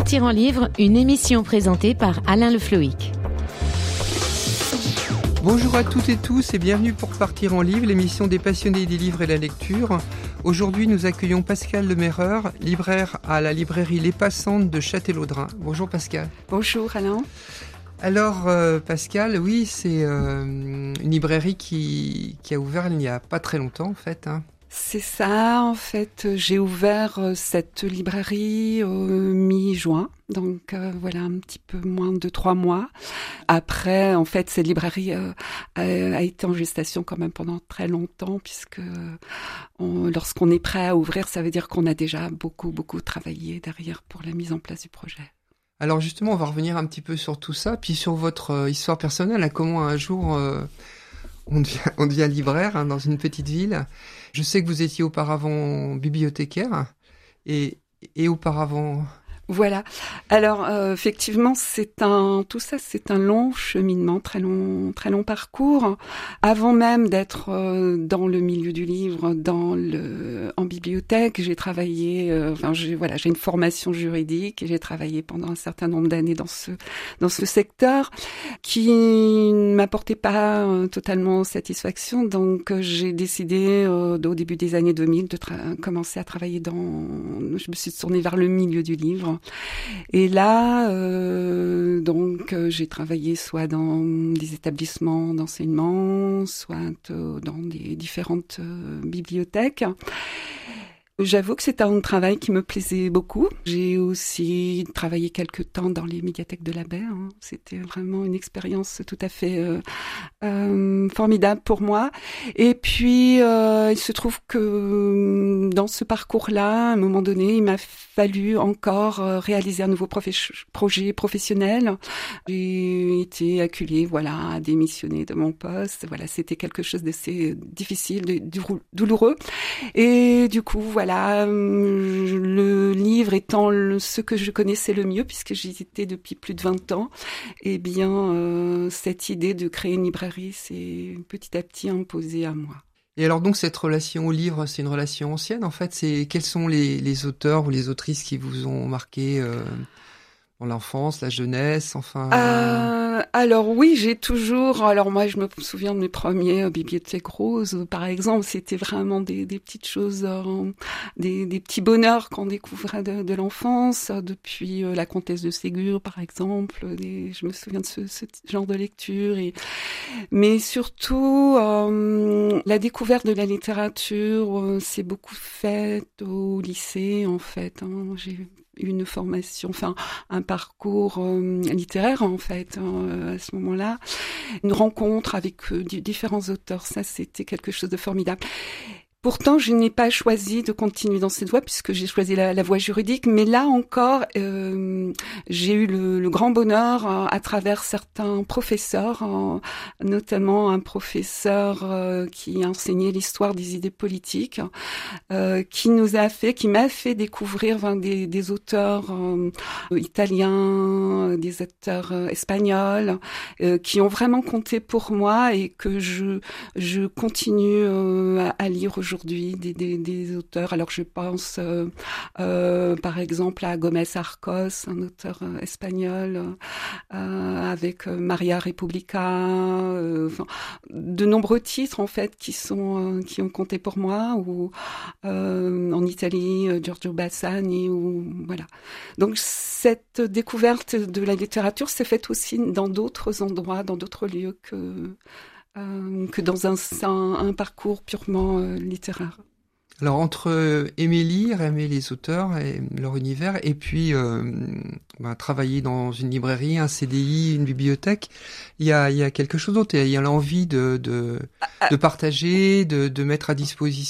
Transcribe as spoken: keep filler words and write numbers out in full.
Partir en livre, une émission présentée par Alain Le Floïc. Bonjour à toutes et tous et bienvenue pour Partir en livre, l'émission des passionnés des livres et la lecture. Aujourd'hui, nous accueillons Pascale Lemerreur, libraire à la librairie Les Passantes de Châtellerault. Bonjour Pascale. Bonjour Alain. Alors euh, Pascale, oui, c'est euh, une librairie qui, qui a ouvert il n'y a pas très longtemps en fait, hein. C'est ça, en fait, j'ai ouvert cette librairie au mi-juin, donc euh, voilà, un petit peu moins de trois mois. Après, en fait, cette librairie euh, a, a été en gestation quand même pendant très longtemps, puisque on, lorsqu'on est prêt à ouvrir, ça veut dire qu'on a déjà beaucoup, beaucoup travaillé derrière pour la mise en place du projet. Alors justement, on va revenir un petit peu sur tout ça, puis sur votre euh, histoire personnelle, hein, comment un jour euh, on, devient, on devient libraire hein, dans une petite ville. Je sais que vous étiez auparavant bibliothécaire et, et auparavant... Voilà. Alors euh, effectivement, c'est un tout ça, c'est un long cheminement, très long, très long parcours. Avant même d'être euh, dans le milieu du livre, dans le en bibliothèque, j'ai travaillé. Euh, enfin, j'ai voilà, j'ai une formation juridique et j'ai travaillé pendant un certain nombre d'années dans ce dans ce secteur qui ne m'apportait pas euh, totalement satisfaction. Donc euh, j'ai décidé euh, au début des années deux mille de tra- commencer à travailler dans. Je me suis tournée vers le milieu du livre. Et là, euh, donc, euh, j'ai travaillé soit dans des établissements d'enseignement, soit euh, dans des différentes euh, bibliothèques. J'avoue que c'est un travail qui me plaisait beaucoup. J'ai aussi travaillé quelque temps dans les médiathèques de la Baie. Hein. C'était vraiment une expérience tout à fait euh, euh, formidable pour moi. Et puis, euh, il se trouve que dans ce parcours-là, à un moment donné, il m'a fallu encore réaliser un nouveau professe- projet professionnel. J'ai été acculée, voilà, à démissionner de mon poste. Voilà, c'était quelque chose d'assez difficile, de, de, douloureux. Et du coup, voilà. Voilà, le livre étant le, ce que je connaissais le mieux, puisque j'y étais depuis plus de vingt ans, eh bien, euh, cette idée de créer une librairie s'est petit à petit imposée à moi. Et alors donc, cette relation au livre, c'est une relation ancienne, en fait. C'est, quels sont les, les auteurs ou les autrices qui vous ont marqué euh, dans l'enfance, la jeunesse, enfin... Euh, alors oui, j'ai toujours... Alors moi, je me souviens de mes premiers euh, bibliothèques roses, par exemple. C'était vraiment des, des petites choses, euh, des, des petits bonheurs qu'on découvrait de, de l'enfance. Depuis euh, La Comtesse de Ségur, par exemple. Des, je me souviens de ce, ce genre de lecture. Et, mais surtout, euh, la découverte de la littérature, euh, c'est beaucoup faite au lycée, en fait. Hein. J'ai une formation, enfin un parcours euh, littéraire en fait euh, à ce moment-là, une rencontre avec euh, différents auteurs, ça c'était quelque chose de formidable. Pourtant, je n'ai pas choisi de continuer dans cette voie puisque j'ai choisi la, la voie juridique. Mais là encore, euh, j'ai eu le, le grand bonheur euh, à travers certains professeurs, euh, notamment un professeur euh, qui enseignait l'histoire des idées politiques, euh, qui nous a fait, qui m'a fait découvrir enfin, des, des auteurs euh, italiens, des auteurs euh, espagnols, euh, qui ont vraiment compté pour moi et que je je continue euh, à, à lire aujourd'hui. Aujourd'hui, des, des, des auteurs. Alors, je pense, euh, euh, par exemple, à Gomez Arcos, un auteur euh, espagnol, euh, avec euh, Maria Repubblica, euh, enfin, de nombreux titres en fait qui sont euh, qui ont compté pour moi. Ou euh, en Italie, euh, Giorgio Bassani. Ou voilà. Donc, cette découverte de la littérature s'est faite aussi dans d'autres endroits, dans d'autres lieux que Euh, que dans un, un, un parcours purement euh, littéraire. Alors, entre euh, aimer lire, aimer les auteurs et leur univers, et puis euh, bah, travailler dans une librairie, un C D I, une bibliothèque, il y a, il y a quelque chose d'autre. Il y a l'envie de, de, de partager, de, de mettre à disposition